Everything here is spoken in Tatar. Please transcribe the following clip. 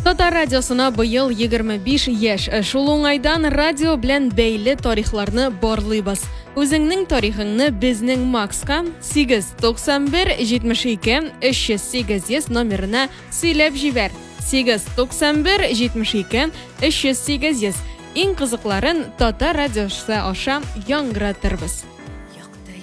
Татар радиосына быел 25 яшь. Шул уңайдан радио белән бәйле тарихларны барлыйбыз. Үзеңнең тарихыңны безнең Макска 891 72 308 номерына сөйләп җибәр. 891 72 308. Иң кызыкларын Татар радиосы аша яңгыратырбыз.